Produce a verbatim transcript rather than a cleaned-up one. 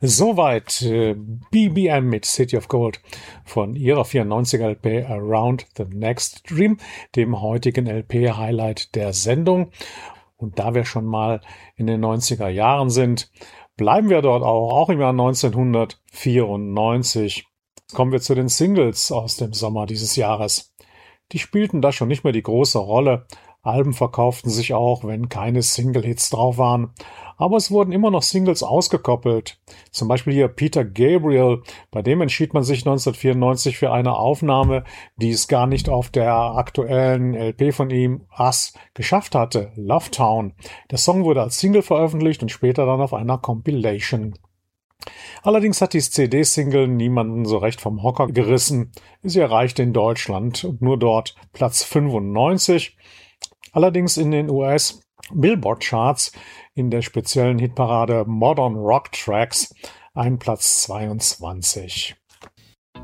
Soweit äh, B B M mit City of Gold von ihrer vierundneunziger L P Around the Next Dream, dem heutigen L P-Highlight der Sendung. Und da wir schon mal in den neunziger Jahren sind, bleiben wir dort auch, auch im Jahr neunzehnhundertvierundneunzig. Kommen wir zu den Singles aus dem Sommer dieses Jahres. Die spielten da schon nicht mehr die große Rolle. Alben verkauften sich auch, wenn keine Single-Hits drauf waren. Aber es wurden immer noch Singles ausgekoppelt. Zum Beispiel hier Peter Gabriel. Bei dem entschied man sich neunzehnhundertvierundneunzig für eine Aufnahme, die es gar nicht auf der aktuellen L P von ihm, Us, geschafft hatte. Love Town. Der Song wurde als Single veröffentlicht und später dann auf einer Compilation. Allerdings hat die C D-Single niemanden so recht vom Hocker gerissen. Sie erreichte in Deutschland und nur dort Platz fünfundneunzig. Allerdings in den U S Billboard-Charts in der speziellen Hitparade Modern Rock Tracks ein Platz zweiundzwanzig.